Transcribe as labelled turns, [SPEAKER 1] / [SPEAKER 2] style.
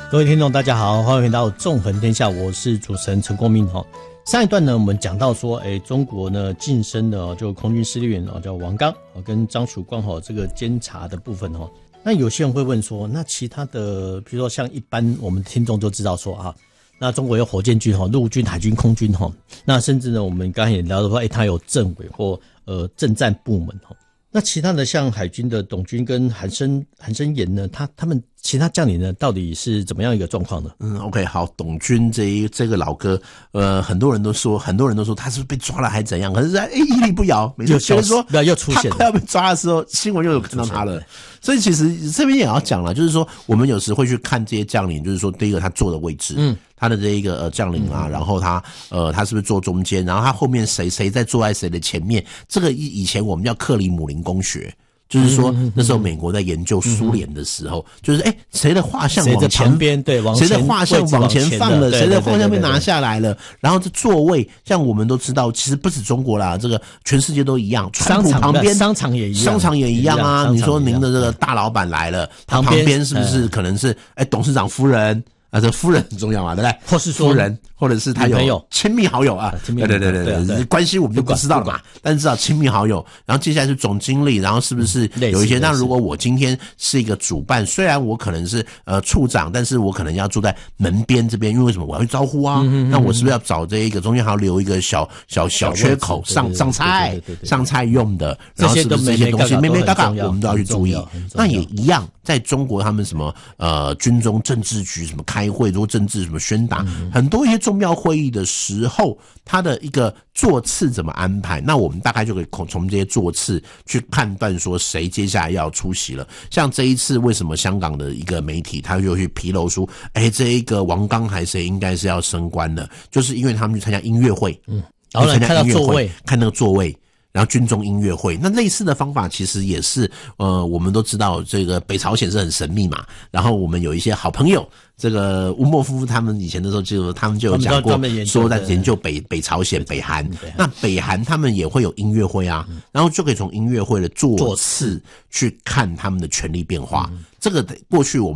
[SPEAKER 1] 各位听众大家好，欢迎回到纵横天下，我是主持人陈光明。上一段呢我们讲到说中国呢晋升的就空军司令员叫王刚跟张曙光这个监察的部分。那有些人会问说，那其他的比如说像一般我们听众都知道说那中国有火箭军陆军、海军、空军那甚至呢我们刚才也聊到说它有政委或政战部门那其他的像海军的董军跟韩生炎呢，他们其他将领呢，到底是怎么样一个状况呢
[SPEAKER 2] ？OK， 好，董军这个老哥，很多人都说他是不是被抓了还怎样？可是屹立不摇，每次觉得说
[SPEAKER 1] 又出现了，
[SPEAKER 2] 他快要被抓的时候，新闻又有看到他了。所以其实这边也要讲了，就是说我们有时会去看这些将领，就是说第一个他坐的位置，他的这一个将领然后他是不是坐中间，然后他后面谁在坐在谁的前面，这个以前我们叫克里姆林宫学。就是说那时候美国在研究苏联的时候，就是谁的画像往前边，
[SPEAKER 1] 对，
[SPEAKER 2] 谁的画像往前放了，谁的画像被拿下来了，然后这座位像我们都知道，其实不止中国啦，这个全世界都一样，川普旁边
[SPEAKER 1] 商场也一样
[SPEAKER 2] 啊。你说您的这个大老板来了，他旁边是不是可能是董事长夫人这夫人很重要嘛，对不对？
[SPEAKER 1] 或是说
[SPEAKER 2] 夫人，或者是他有亲密好友对，关系我们就不知道了嘛，但是至少亲密好友。然后接下来是总经理，然后是不是有一些？那如果我今天是一个主办，虽然我可能是处长，但是我可能要住在门边这边，因为为什么？我要去招呼啊。那我是不是要找这一个中间还要留一个小缺口上菜用的？然后是不是这些东西妹妹嘎嘎我们都要去注意。那也一样，在中国他们什么军中政治局什么开会做政治什么宣达，很多一些重要会议的时候，他的一个座次怎么安排？那我们大概就可以从这些座次去判断说谁接下来要出席了。像这一次为什么香港的一个媒体他就去披露说这一个王刚还谁应该是要升官的，就是因为他们去参加音乐会，
[SPEAKER 1] 然后来看到座位，
[SPEAKER 2] 看那个座位。然后军中音乐会，那类似的方法其实也是我们都知道这个北朝鲜是很神秘嘛，然后我们有一些好朋友，这个乌莫夫妇他们以前的时候他们就有讲过说在研究北朝鲜北韩，那北韩他们也会有音乐会啊，然后就可以从音乐会的座次去看他们的权力变化。这个过去我们